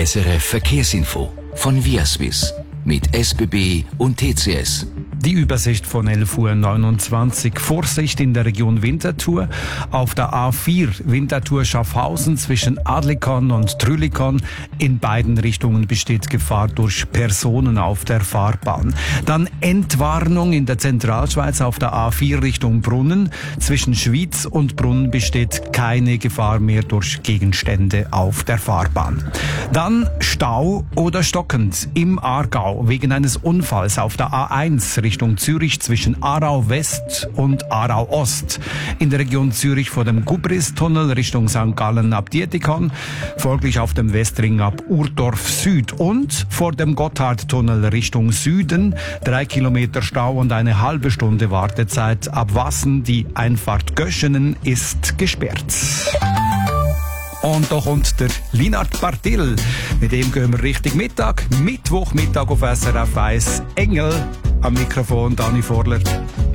SRF Verkehrsinfo von Viaswiss mit SBB und TCS. Die Übersicht von 11:29 Uhr. Vorsicht in der Region Winterthur. Auf der A4 Winterthur Schaffhausen zwischen Adlikon und Trülikon. In beiden Richtungen besteht Gefahr durch Personen auf der Fahrbahn. Dann Entwarnung in der Zentralschweiz auf der A4 Richtung Brunnen. Zwischen Schwyz und Brunnen besteht keine Gefahr mehr durch Gegenstände auf der Fahrbahn. Dann Stau oder stockend im Aargau wegen eines Unfalls auf der A1 Richtung Zürich zwischen Aarau West und Aarau Ost. In der Region Zürich vor dem Gubristunnel Richtung St. Gallen ab Dietikon, folglich auf dem Westring ab Urdorf Süd und vor dem Gotthardtunnel Richtung Süden 3 Kilometer Stau und eine halbe Stunde Wartezeit. Ab Wassen die Einfahrt Göschenen ist gesperrt. Und da kommt der Linard Bartil. Mit dem gehen wir richtig Mittwochmittag auf SRF 1. Engel am Mikrofon, Dani Vorler.